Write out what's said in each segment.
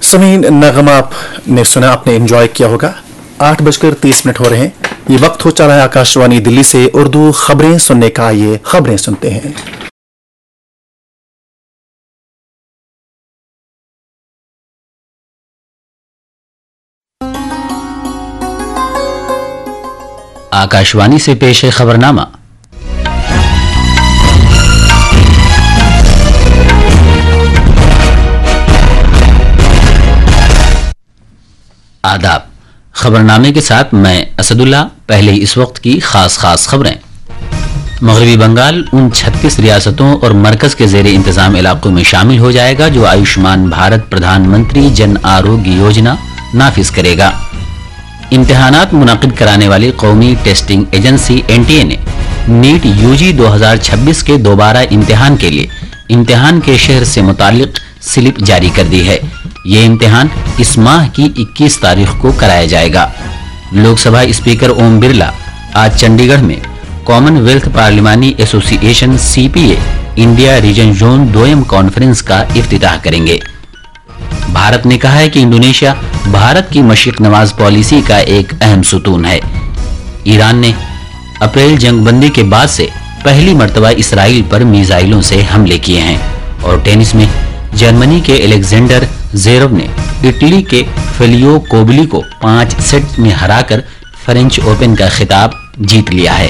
समीन नगमा आपने सुना, आपने एंजॉय किया होगा। 8:30 हो रहे हैं। ये वक्त हो चला है आकाशवाणी दिल्ली से उर्दू खबरें सुनने का। ये खबरें सुनते हैं। आकाशवाणी से पेश है खबरनामा। आदाब। खबरनामे के साथ मैं असदुल्ला। पहले इस वक्त की खास खबरें। मगरबी बंगाल उन 36 रियासतों और मरकज के ज़ेरे इंतजाम इलाकों में शामिल हो जाएगा जो आयुष्मान भारत प्रधानमंत्री जन आरोग्य योजना नाफिज करेगा। इम्तिहानात मुनाकिद कराने वाली कौमी टेस्टिंग एजेंसी NTA ने नीट UG 2026 के दोबारा इम्तिहान के लिए इम्तिहान के शहर से मुतालिक स्लिप जारी कर दी है। ये इम्तिहान इस माह की 21 तारीख को कराया जाएगा। लोकसभा स्पीकर ओम बिरला आज चंडीगढ़ में Commonwealth पार्लिमानी association CPA India region zone 2 conference का इफ्तिताह करेंगे। भारत ने कहा है कि इंडोनेशिया भारत की मशरिक नवाज पॉलिसी का एक अहम सुतून है। ईरान ने अप्रैल जंगबंदी के बाद से पहली मर्तबा इसराइल पर मिसाइलों से हमले किए हैं। और टेनिस में जर्मनी के एलेक्जेंडर ज़ेरेव ने इटली के फेलियो कोबली को 5 सेट में हराकर फ्रेंच ओपन का खिताब जीत लिया है।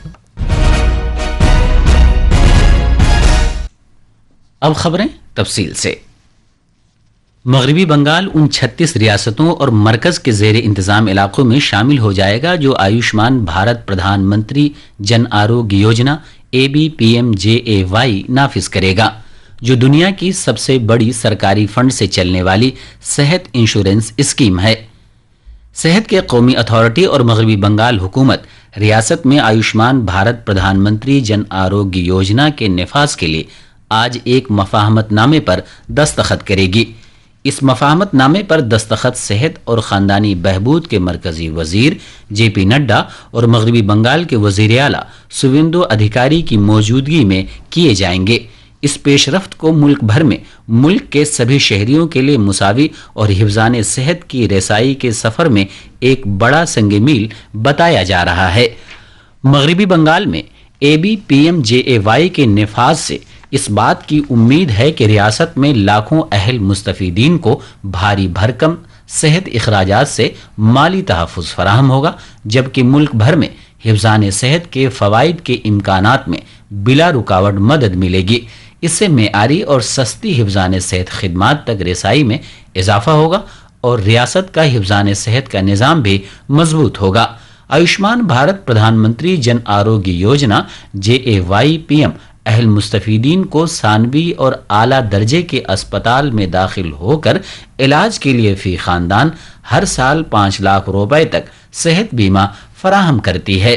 अब खबरें तफसील से। मगरबी बंगाल उन 36 रियासतों और मरकज के ज़ेरे इंतजाम इलाकों में शामिल हो जाएगा जो आयुष्मान भारत प्रधानमंत्री जन आरोग्य योजना ABPMJAY नाफिज करेगा, जो दुनिया की सबसे बड़ी सरकारी फंड से चलने वाली सेहत इंश्योरेंस स्कीम है। सेहत के कौमी अथॉरिटी और मगरबी बंगाल हुकूमत रियासत में आयुष्मान भारत प्रधानमंत्री जन आरोग्य योजना के निफाज के लिए आज एक मफाहमतनामे पर दस्तखत करेगी। इस मफाहमतनामे पर दस्तखत सेहत और ख़ानदानी बहबूद के मरकजी वजीर JP नड्डा और मगरबी बंगाल के वजीर आला सुवेंदु अधिकारी की मौजूदगी में किए जाएंगे। इस पेशरफ्त को मुल्क भर में मुल्क के सभी शहरियों के लिए मुसावी और हिफ्ज़ाने सेहत की रसाई के सफ़र में एक बड़ा संग मील बताया जा रहा है। मगरबी बंगाल में ABPMJAY के निफाज से इस बात की उम्मीद है कि रियासत में लाखों अहल मुस्तफीदीन को भारी भरकम सेहत इखराजात से माली तहफ़्फ़ुज़ फराहम होगा, जबकि मुल्क भर में हिफ्ज़ाने सेहत के फ़वाइद के इम्कानात में बिला रुकावट मदद मिलेगी। इससे मेआरी और सस्ती हिफ्ज़ाने सेहत खिदमात तक रसाई में इजाफा होगा और रियासत का हिफ्ज़ाने सेहत का निज़ाम भी मजबूत होगा। आयुष्मान भारत प्रधानमंत्री जन आरोग्य योजना JAYPM अहल मुस्तफीदीन को सानवी और आला दर्जे के अस्पताल में दाखिल होकर इलाज के लिए फी खानदान हर साल 5 लाख रुपए तक सेहत बीमा फराहम करती है।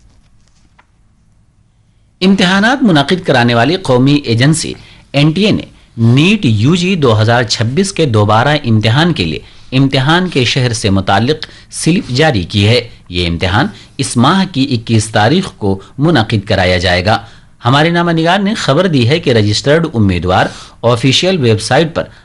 इम्तिहानात मुनाकिद कराने वाली कौमी एजेंसी NTA ने नीट UG 2026 के दोबारा इम्तिहान के लिए इम्तिहान के शहर से मुतालिक स्लिप जारी की है। ये इम्तिहान इस माह की 21 तारीख को मुनाकिद कराया जाएगा। हमारे नामा निगार ने खबर दी है कि रजिस्टर्ड उम्मीदवार ऑफिशियल वेबसाइट पर